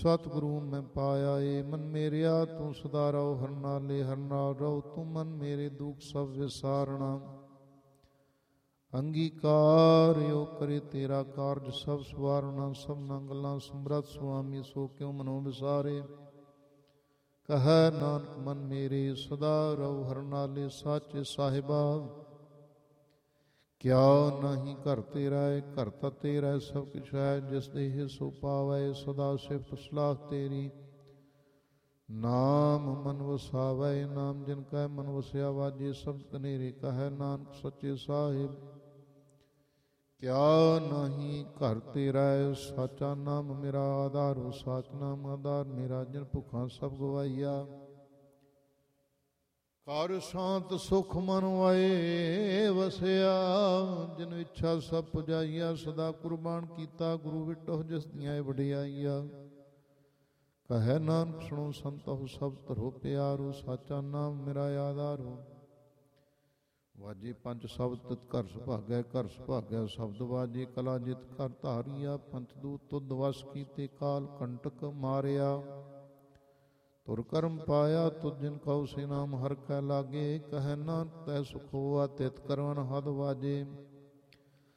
सतगुरु मैं पाया ए मन मेरिया तू सदा रहो हर नाले हर नाल रहो तू मन मेरे दुख सब विसारना अंगीकार यो करे तेरा कारज सब सवारना सब नंगला समरथ स्वामी सो क्यों मनो विसारे कह नानक मन मेरे सदा रहो हर नाले साचे साहिबा क्या नहीं घर तेरा है करता तेरा है सब कुछ है जिस देह सो पावै सदा सिफत सलाह तेरी नाम मन वसावै नाम जिनका मन वसया वाजे सब कनेरे कह नानक सच्चे साहिब क्या नहीं घर तेरा है साचा नाम मेरा आधार हो साच नाम आधार मेरा जिन भुखा सब गवाइया कर शांत सुख मन वाए वसया जिन इच्छा सब पुजाइया सदा कुर्बान कीता गुरु विटो जिस दियां वडियाइया कह नानक सुनो संतो सब धरो प्यारो साचा नाम मेरा आधार हो वाजे पंच शब्द तित घर सुभागै घर सुभागै शब्द वाजे कला जित कर धारिया पंच दूत तुद वश कीते काल कंटक मारिया तुर कर्म पाया तुझ जिन कौ से नाम हर कै लागे कह नानक तै सुख होआ तित करवन हद वाजे